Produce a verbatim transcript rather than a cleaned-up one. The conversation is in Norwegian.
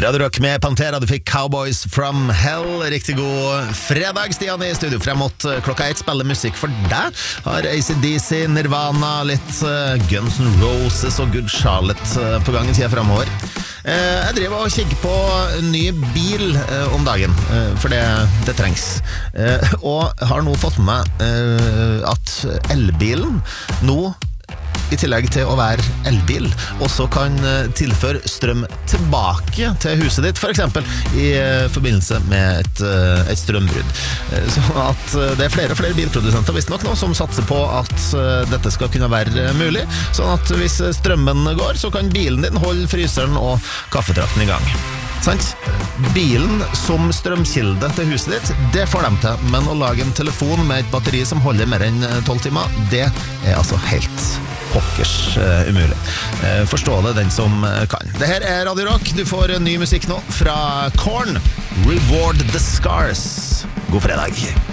Radio Rock med Pantera, du fikk Cowboys from Hell. Riktig god fredag, Stian i studio. Frem mot klokka ett spiller musikk for deg. Har A C D C, Nirvana, litt Guns N' Roses og Good Charlotte på gang i tida fremover. Jeg driver og kikker på en ny bil om dagen, for det, det trengs. Og har nå fått med meg at elbilen nå, i tillegg til å være elbil, også kan tilføre strøm tilbake til huset ditt, for eksempel i forbindelse med et, et strømbrudd. Så at det er flere og flere bilprodusenter visst nok nå som satser på at dette skal kunne være mulig, sånn at hvis strømmen går, så kan bilen din holde fryseren og kaffetrakten i gang. Sant? Bilen som strømkilde til huset ditt, det får de til, men å lage en telefon med et batteri som holder mer enn tolv timer, det er altså helt pokkers uh, umulig. Uh, forstå det den som uh, kan. Det her er Radio Rock. Du får ny musikk nå fra Korn. Reward the Scars. God fredag.